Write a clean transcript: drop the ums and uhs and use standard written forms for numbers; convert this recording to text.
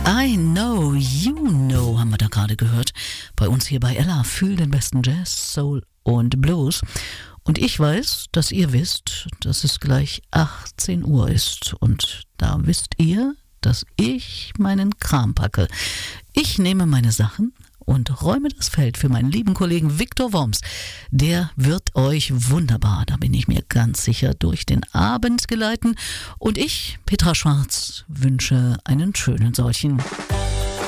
I Know, You Know haben wir da gerade gehört. Bei uns hier bei Ella, fühl den besten Jazz, Soul und Blues. Und ich weiß, dass ihr wisst, dass es gleich 18 Uhr ist. Und da wisst ihr, dass ich meinen Kram packe. Ich nehme meine Sachen und räume das Feld für meinen lieben Kollegen Viktor Worms. Der wird euch wunderbar, da bin ich mir ganz sicher, durch den Abend geleiten. Und ich, Petra Schwarz, wünsche einen schönen solchen.